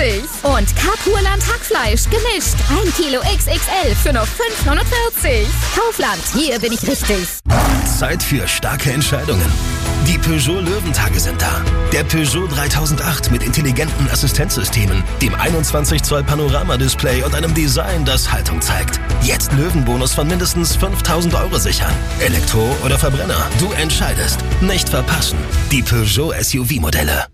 Und Carpurland Hackfleisch gemischt. 1 Kilo XXL für nur 5,49. Kaufland, hier bin ich richtig. Zeit für starke Entscheidungen. Die Peugeot Löwentage sind da. Der Peugeot 3008 mit intelligenten Assistenzsystemen, dem 21 Zoll Panoramadisplay und einem Design, das Haltung zeigt. Jetzt Löwenbonus von mindestens 5.000 € sichern. Elektro oder Verbrenner, du entscheidest. Nicht verpassen. Die Peugeot SUV-Modelle.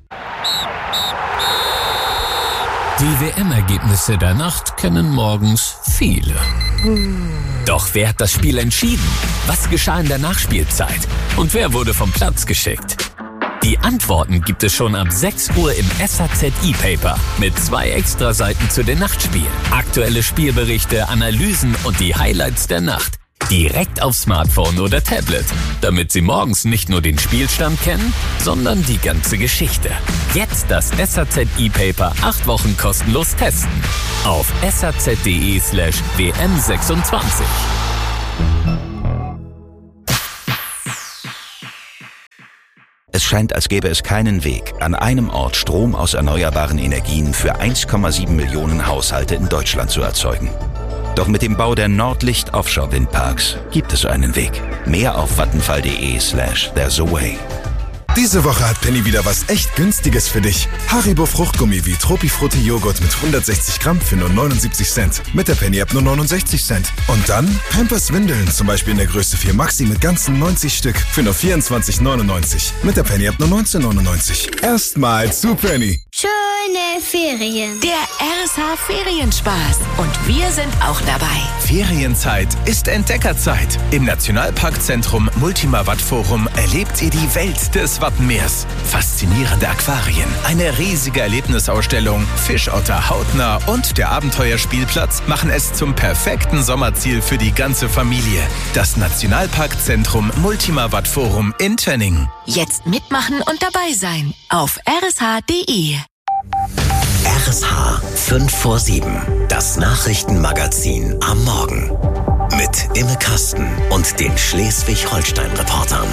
Die WM-Ergebnisse der Nacht kennen morgens viele. Doch wer hat das Spiel entschieden? Was geschah in der Nachspielzeit? Und wer wurde vom Platz geschickt? Die Antworten gibt es schon ab 6 Uhr im SAZ E-Paper mit 2 Extraseiten zu den Nachtspielen. Aktuelle Spielberichte, Analysen und die Highlights der Nacht. Direkt auf Smartphone oder Tablet, damit Sie morgens nicht nur den Spielstand kennen, sondern die ganze Geschichte. Jetzt das SAZ E-Paper 8 Wochen kostenlos testen. Auf saz.de/WM26. Es scheint, als gäbe es keinen Weg, an einem Ort Strom aus erneuerbaren Energien für 1,7 Millionen Haushalte in Deutschland zu erzeugen. Doch mit dem Bau der Nordlicht Offshore Windparks gibt es einen Weg. Mehr auf vattenfall.de/there's a way. Diese Woche hat Penny wieder was echt Günstiges für dich. Haribo Fruchtgummi wie Tropifrutti Joghurt mit 160 Gramm für nur 79 Cent. Mit der Penny-App nur 69 Cent. Und dann Pampers Windeln, zum Beispiel in der Größe 4 Maxi mit ganzen 90 Stück für nur 24,99. Mit der Penny-App nur 19,99. Erstmal zu Penny. Schöne Ferien. Der RSH Ferienspaß. Und wir sind auch dabei. Ferienzeit ist Entdeckerzeit. Im Nationalparkzentrum Multima Wattforum erlebt ihr die Welt des Wattenmeers. Faszinierende Aquarien, eine riesige Erlebnisausstellung, Fischotter hautnah und der Abenteuerspielplatz machen es zum perfekten Sommerziel für die ganze Familie. Das Nationalparkzentrum Multima Wattforum in Tönning. Jetzt mitmachen und dabei sein. Auf rsh.de. RSH 5 vor 7. Das Nachrichtenmagazin am Morgen. Mit Imme Kasten und den Schleswig-Holstein-Reportern.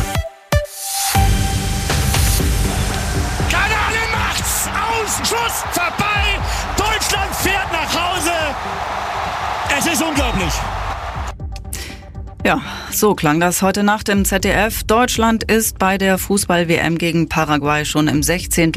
Kanale macht's! Aus! Schuss! Vorbei! Deutschland fährt nach Hause! Es ist unglaublich! Ja, so klang das heute Nacht im ZDF. Deutschland ist bei der Fußball-WM gegen Paraguay schon im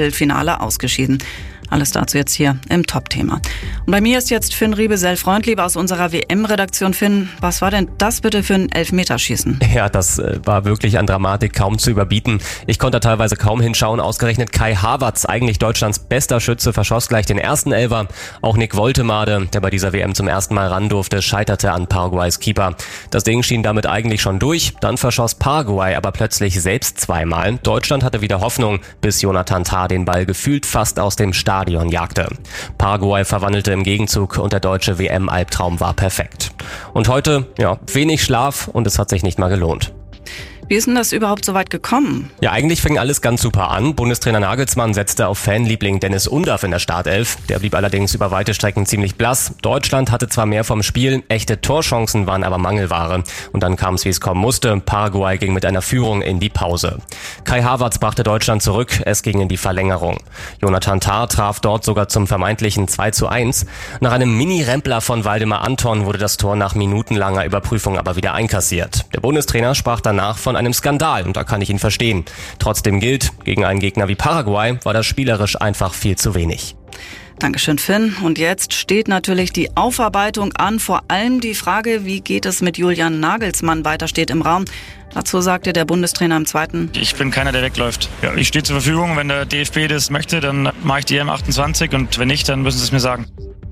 16. Ausgeschieden. Alles dazu jetzt hier im Top-Thema. Und bei mir ist jetzt Finn Riebesell-Freundlieb aus unserer WM-Redaktion. Finn, was war denn das bitte für ein Elfmeterschießen? Ja, das war wirklich an Dramatik kaum zu überbieten. Ich konnte teilweise kaum hinschauen. Ausgerechnet Kai Havertz, eigentlich Deutschlands bester Schütze, verschoss gleich den ersten Elfer. Auch Nick Woltemade, der bei dieser WM zum ersten Mal ran durfte, scheiterte an Paraguays Keeper. Das Ding schien damit eigentlich schon durch. Dann verschoss Paraguay aber plötzlich selbst zweimal. Deutschland hatte wieder Hoffnung, bis Jonathan Tah den Ball gefühlt fast aus dem Stadion jagte. Paraguay verwandelte im Gegenzug und der deutsche WM-Albtraum war perfekt. Und heute, wenig Schlaf und es hat sich nicht mal gelohnt. Wie ist denn das überhaupt so weit gekommen? Ja, eigentlich fing alles ganz super an. Bundestrainer Nagelsmann setzte auf Fanliebling Dennis Undaff in der Startelf. Der blieb allerdings über weite Strecken ziemlich blass. Deutschland hatte zwar mehr vom Spiel, echte Torchancen waren aber Mangelware. Und dann kam es, wie es kommen musste. Paraguay ging mit einer Führung in die Pause. Kai Havertz brachte Deutschland zurück, es ging in die Verlängerung. Jonathan Tah traf dort sogar zum vermeintlichen 2:1. Nach einem Mini-Rempler von Waldemar Anton wurde das Tor nach minutenlanger Überprüfung aber wieder einkassiert. Der Bundestrainer sprach danach von einem Skandal und da kann ich ihn verstehen. Trotzdem gilt, gegen einen Gegner wie Paraguay war das spielerisch einfach viel zu wenig. Dankeschön, Finn. Und jetzt steht natürlich die Aufarbeitung an. Vor allem die Frage, wie geht es mit Julian Nagelsmann weiter, steht im Raum. Dazu sagte der Bundestrainer im Zweiten: Ich bin keiner, der wegläuft. Ja, ich stehe zur Verfügung. Wenn der DFB das möchte, dann mache ich die EM28 und wenn nicht, dann müssen sie es mir sagen.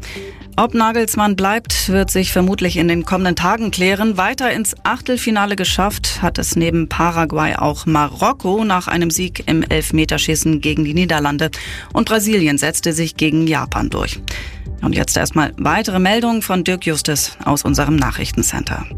Ob Nagelsmann bleibt, wird sich vermutlich in den kommenden Tagen klären. Weiter ins Achtelfinale geschafft hat es neben Paraguay auch Marokko nach einem Sieg im Elfmeterschießen gegen die Niederlande. Und Brasilien setzte sich gegen Japan durch. Und jetzt erstmal weitere Meldungen von Dirk Justus aus unserem Nachrichtencenter.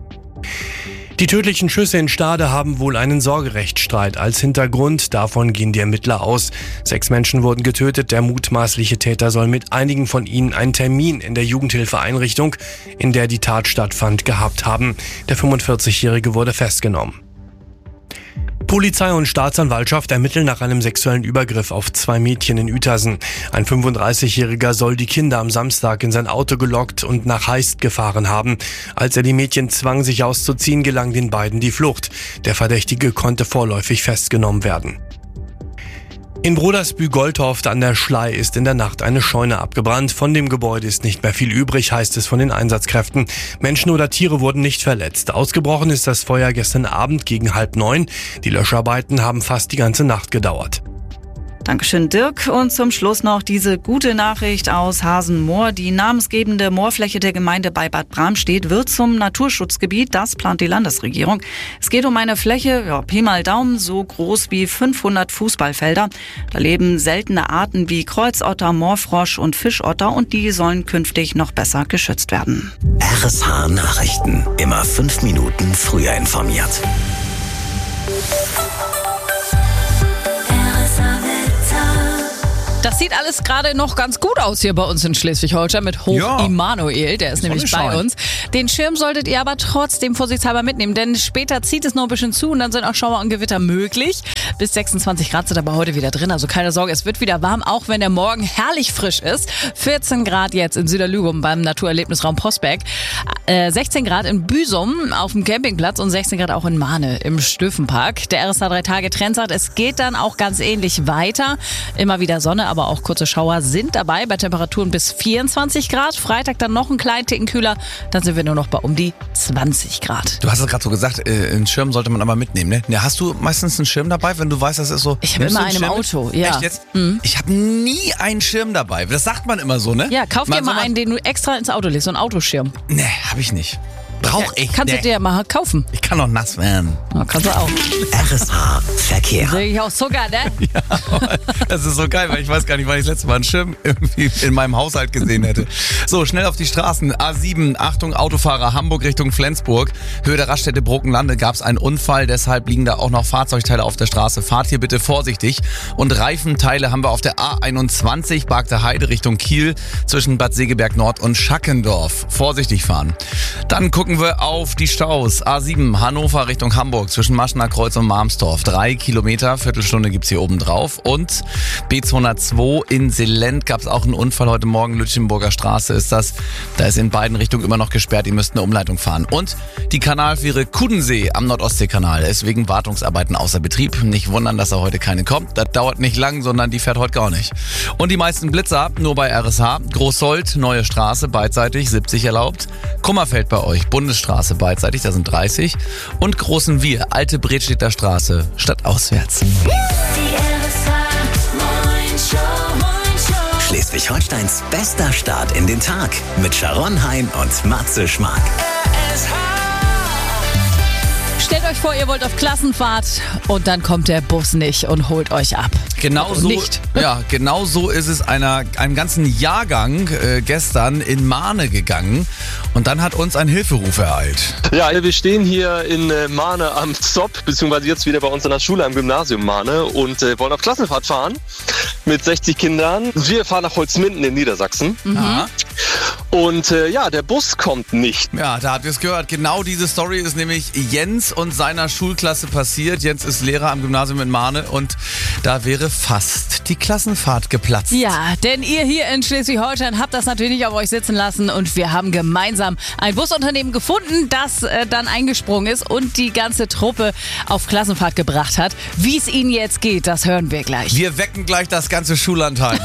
Die tödlichen Schüsse in Stade haben wohl einen Sorgerechtsstreit als Hintergrund. Davon gehen die Ermittler aus. 6 Menschen wurden getötet. Der mutmaßliche Täter soll mit einigen von ihnen einen Termin in der Jugendhilfeeinrichtung, in der die Tat stattfand, gehabt haben. Der 45-Jährige wurde festgenommen. Polizei und Staatsanwaltschaft ermitteln nach einem sexuellen Übergriff auf 2 Mädchen in Uetersen. Ein 35-Jähriger soll die Kinder am Samstag in sein Auto gelockt und nach Heist gefahren haben. Als er die Mädchen zwang, sich auszuziehen, gelang den beiden die Flucht. Der Verdächtige konnte vorläufig festgenommen werden. In Brodersbü-Goldhoft an der Schlei ist in der Nacht eine Scheune abgebrannt. Von dem Gebäude ist nicht mehr viel übrig, heißt es von den Einsatzkräften. Menschen oder Tiere wurden nicht verletzt. Ausgebrochen ist das Feuer gestern Abend gegen 8:30. Die Löscharbeiten haben fast die ganze Nacht gedauert. Dankeschön, Dirk. Und zum Schluss noch diese gute Nachricht aus Hasenmoor. Die namensgebende Moorfläche der Gemeinde bei Bad Bramstedt wird zum Naturschutzgebiet. Das plant die Landesregierung. Es geht um eine Fläche, Pi mal Daumen, so groß wie 500 Fußballfelder. Da leben seltene Arten wie Kreuzotter, Moorfrosch und Fischotter und die sollen künftig noch besser geschützt werden. RSH Nachrichten. Immer 5 Minuten früher informiert. Das sieht alles gerade noch ganz gut aus hier bei uns in Schleswig-Holstein mit Hoch Immanuel, der ist nämlich bei uns. Den Schirm solltet ihr aber trotzdem vorsichtshalber mitnehmen, denn später zieht es noch ein bisschen zu und dann sind auch Schauer und Gewitter möglich. Bis 26 Grad sind aber heute wieder drin, also keine Sorge, es wird wieder warm, auch wenn der Morgen herrlich frisch ist. 14 Grad jetzt in Süderlügum beim Naturerlebnisraum Prosbeck, 16 Grad in Büsum auf dem Campingplatz und 16 Grad auch in Mahne im Stöfenpark. Der RSH 3-Tage-Trend sagt, es geht dann auch ganz ähnlich weiter. Immer wieder Sonne, aber auch kurze Schauer sind dabei bei Temperaturen bis 24 Grad. Freitag dann noch einen kleinen Ticken kühler, dann sind wir nur noch bei um die 20 Grad. Du hast es gerade so gesagt, einen Schirm sollte man aber mitnehmen, ne? Ja, hast du meistens einen Schirm dabei, wenn du weißt, das ist so? Ich habe immer einen im Auto, ja. Echt jetzt? Ich habe nie einen Schirm dabei. Das sagt man immer so, ne? Ja, kauf dir mal einen, den du extra ins Auto legst, so einen Autoschirm. Nee, habe ich nicht. Brauch ich. Kannst du dir mal kaufen. Ich kann doch nass werden. Ja, kannst du auch. RSH Verkehr. Sehe ich auch Zucker, ne? Ja, das ist so geil, weil ich weiß gar nicht, wann ich das letzte Mal einen Schirm irgendwie in meinem Haushalt gesehen hätte. So, schnell auf die Straßen. A7, Achtung, Autofahrer, Hamburg Richtung Flensburg. Höhe der Raststätte Bruckenlande gab es einen Unfall, deshalb liegen da auch noch Fahrzeugteile auf der Straße. Fahrt hier bitte vorsichtig. Und Reifenteile haben wir auf der A21, Bargter Heide Richtung Kiel, zwischen Bad Segeberg Nord und Schackendorf. Vorsichtig fahren. Dann gucken wir auf die Staus. A7 Hannover Richtung Hamburg zwischen Maschener Kreuz und Marmsdorf. 3 Kilometer, Viertelstunde gibt's hier oben drauf. Und B202 in Selend gab's auch einen Unfall heute Morgen. Lütchenburger Straße ist das. Da ist in beiden Richtungen immer noch gesperrt. Ihr müsst eine Umleitung fahren. Und die Kanalfähre Kudensee am Nordostseekanal ist wegen Wartungsarbeiten außer Betrieb. Nicht wundern, dass da heute keine kommt. Das dauert nicht lang, sondern die fährt heute gar nicht. Und die meisten Blitzer nur bei RSH. Großsold, Neue Straße, beidseitig, 70 erlaubt. Kummerfeld bei euch, Bundesstraße beidseitig, da sind 30. Und Großen Wir, Alte Bredstedter Straße, stadtauswärts. Schleswig-Holsteins bester Start in den Tag mit Sharon Hein und Matze Schmark. Stellt euch vor, ihr wollt auf Klassenfahrt und dann kommt der Bus nicht und holt euch ab. Genau so, nicht. Ja, genau so ist es einem ganzen Jahrgang gestern in Mahne gegangen und dann hat uns ein Hilferuf ereilt. Ja, wir stehen hier in Mahne am ZOP, beziehungsweise jetzt wieder bei uns in der Schule am Gymnasium Mahne und wollen auf Klassenfahrt fahren mit 60 Kindern. Wir fahren nach Holzminden in Niedersachsen. Ja. Und der Bus kommt nicht. Ja, da habt ihr es gehört. Genau diese Story ist nämlich Jens und seiner Schulklasse passiert. Jens ist Lehrer am Gymnasium in Mahne und da wäre fast die Klassenfahrt geplatzt. Ja, denn ihr hier in Schleswig-Holstein habt das natürlich nicht auf euch sitzen lassen und wir haben gemeinsam ein Busunternehmen gefunden, das dann eingesprungen ist und die ganze Truppe auf Klassenfahrt gebracht hat. Wie es ihnen jetzt geht, das hören wir gleich. Wir wecken gleich das ganze Schullandheim.